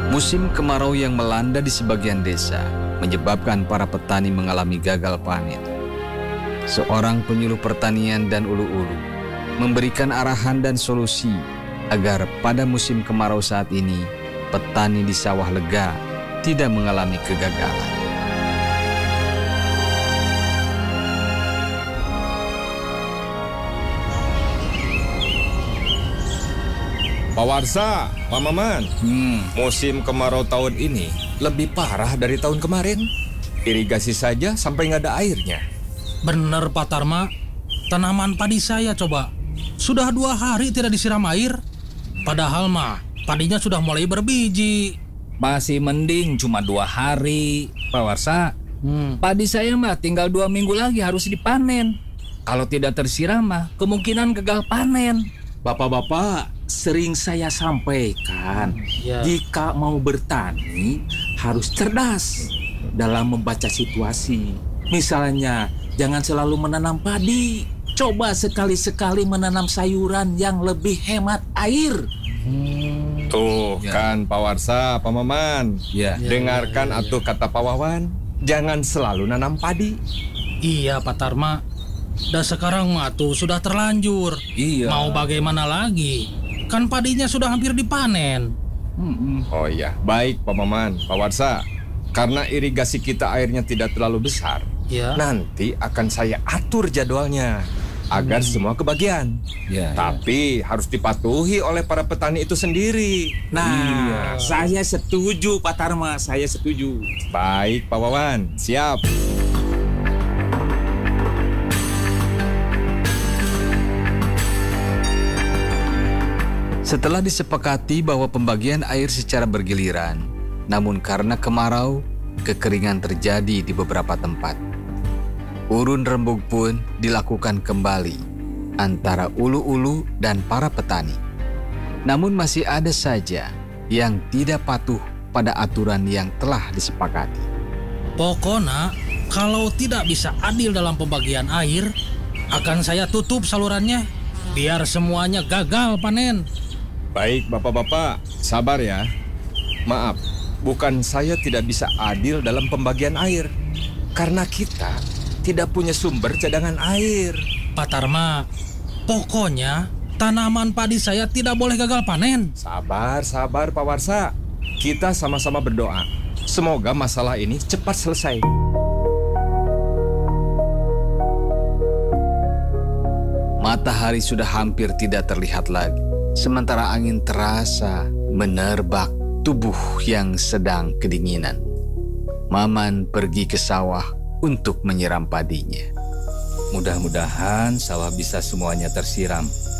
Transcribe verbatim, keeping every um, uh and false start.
Musim kemarau yang melanda di sebagian desa menyebabkan para petani mengalami gagal panen. Seorang penyuluh pertanian dan ulu-ulu memberikan arahan dan solusi agar pada musim kemarau saat ini petani di sawah lega tidak mengalami kegagalan. Pak Warsa, Pak Maman, Hmm, musim kemarau tahun ini lebih parah dari tahun kemarin. Irigasi saja sampai nggak ada airnya. Bener Pak Tarma, tanaman padi saya coba sudah dua hari tidak disiram air. Padahal mah padinya sudah mulai berbiji. Masih mending cuma dua hari, Pak Warsa. Hmm. Padi saya mah tinggal dua minggu lagi harus dipanen. Kalau tidak tersiram mah kemungkinan gagal panen. Bapak-bapak, sering saya sampaikan, Ya. jika mau bertani harus cerdas dalam membaca situasi. Misalnya, jangan selalu menanam padi. Coba sekali-sekali menanam sayuran yang lebih hemat air. Tuh Ya. kan Pak Warsa, Pak Maman. ya. Ya, Dengarkan ya, ya, atuh kata Pak Wawan. Jangan selalu nanam padi. Iya Pak Tarma. Dan sekarang mah tuh sudah terlanjur. Iya. Mau bagaimana lagi? Kan padinya sudah hampir dipanen. Mm-mm. Oh iya, baik Pak Maman, Pak Warsa. Karena irigasi kita airnya tidak terlalu besar, Ya. nanti akan saya atur jadwalnya agar semua kebagian. Ya, Tapi harus dipatuhi oleh para petani itu sendiri. Nah, saya setuju Pak Tarma, saya setuju. Baik Pak Wawan, siap. Setelah disepakati bahwa pembagian air secara bergiliran, namun karena kemarau, kekeringan terjadi di beberapa tempat. Urun rembug pun dilakukan kembali antara ulu-ulu dan para petani. Namun masih ada saja yang tidak patuh pada aturan yang telah disepakati. Pokoknya kalau tidak bisa adil dalam pembagian air, akan saya tutup salurannya biar semuanya gagal panen. Baik Bapak-bapak, sabar ya. Maaf, bukan saya tidak bisa adil dalam pembagian air. Karena kita tidak punya sumber cadangan air. Pak Tarma, pokoknya tanaman padi saya tidak boleh gagal panen. Sabar, sabar Pak Warsa. Kita sama-sama berdoa. Semoga masalah ini cepat selesai. Matahari sudah hampir tidak terlihat lagi, sementara angin terasa menerbak tubuh yang sedang kedinginan. Maman pergi ke sawah untuk menyiram padinya. Mudah-mudahan sawah bisa semuanya tersiram.